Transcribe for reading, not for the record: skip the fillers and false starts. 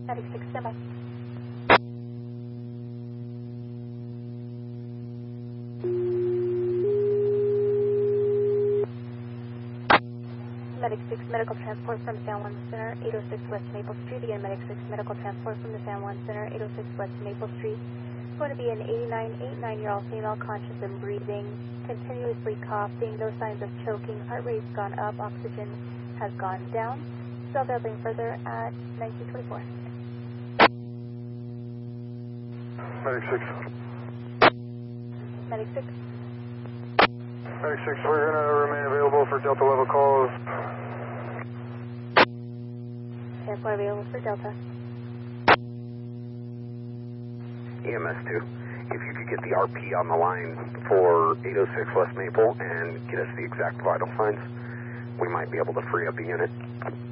Medic 6, stand by. Medic 6, medical transport from San Juan Center, 806 West Maple Street. Again, Medic 6, medical transport from the San Juan Center, 806 West Maple Street. It's going to be an 89-year-old female, conscious and breathing, continuously coughing, no signs of choking, heart rate's gone up, oxygen has gone down. Still available further at 1924. Medic 6. Medic 6. Medic 6, we're going to remain available for Delta level calls. Airport available for Delta. EMS 2, if you could get the RP on the line for 806 West Maple and get us the exact vital signs, we might be able to free up a unit.